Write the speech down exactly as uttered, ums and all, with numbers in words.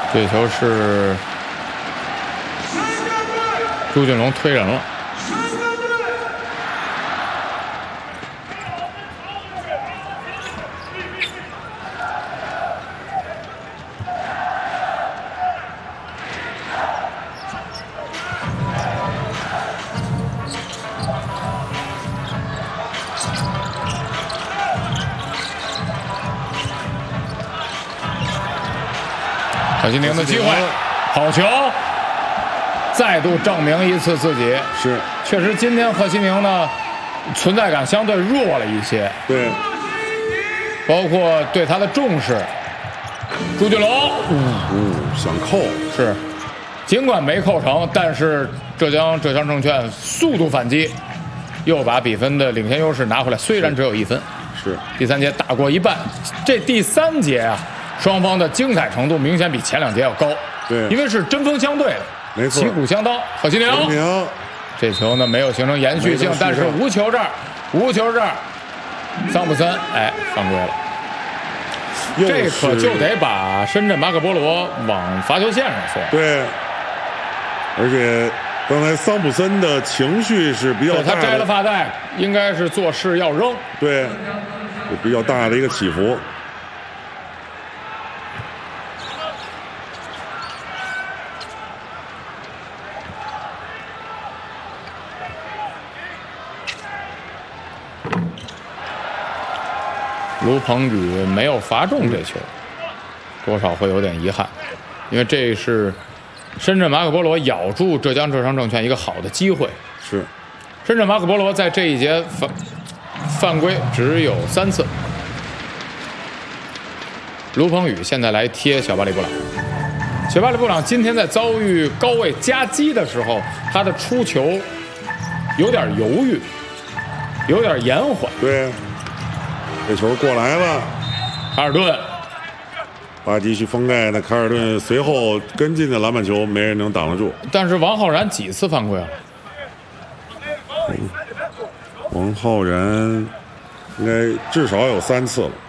这球是朱俊龙推人了。何新宁的机会，好球，再度证明一次自己。 是， 确实今天何新宁呢，存在感相对弱了一些。 对， 包括对他的重视。朱俊龙， 嗯嗯，想扣是，尽管没扣成，但是浙江浙江证券速度反击，又把比分的领先优势拿回来，虽然只有一分。 是， 第三节打过一半，这第三节啊。双方的精彩程度明显比前两节要高， 对， 因为是针锋相对的， 没错， 旗鼓相当。何新宁，这球呢没有形成延续性，但是无球这儿，无球这儿，桑普森哎犯规了，这可就得把深圳马可波罗往罚球线上送。 对，而且刚才桑普森的情绪是比较大的， 他摘了发带，应该是做事要扔， 对，有比较大的一个起伏。 卢鹏宇没有罚中这球，多少会有点遗憾，因为这是深圳马可波罗咬住浙江浙商证券一个好的机会。 是， 深圳马可波罗在这一节犯犯规只有三次。卢鹏宇现在来贴小巴里布朗，小巴里布朗今天在遭遇高位夹击的时候，他的出球有点犹豫，有点延缓。 对。这球过来了， 卡尔顿， 巴基去封盖的卡尔顿随后跟进的篮板球，没人能挡得住。 但是王浩然几次犯规了？ 王浩然应该至少有三次了。